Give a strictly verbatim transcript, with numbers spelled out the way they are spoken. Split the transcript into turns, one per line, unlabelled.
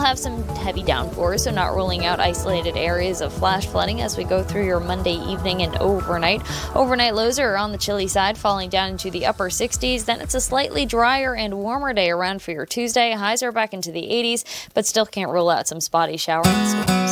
have some heavy downpours, so not ruling out isolated areas of flash flooding as we go through your Monday evening and overnight. Overnight lows are on the chilly side, falling down into the upper sixties. Then it's a slightly drier and warmer day around for your Tuesday. Highs are back into the eighties, but still can't rule out some spotty showers.